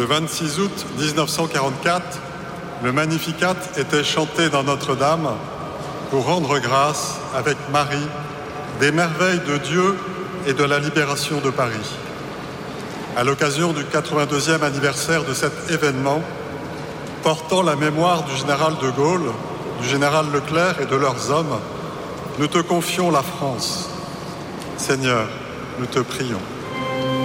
Le 26 août 1944, le Magnificat était chanté dans Notre-Dame pour rendre grâce, avec Marie, des merveilles de Dieu et de la libération de Paris. À l'occasion du 82e anniversaire de cet événement, portant la mémoire du général de Gaulle, du général Leclerc et de leurs hommes, nous te confions la France. Seigneur, nous te prions.